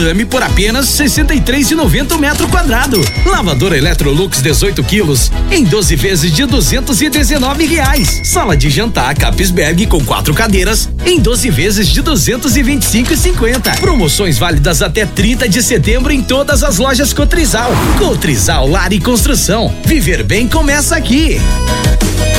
Madame por apenas R$ 63,90 metro quadrado. Lavadora Electrolux 18 quilos em 12 vezes de R$ 219 reais. Sala de jantar Capisberg com 4 cadeiras em 12 vezes de R$ 225,50. Promoções válidas até 30 de setembro em todas as lojas Cotrizal. Cotrizal Lar e Construção. Viver bem começa aqui.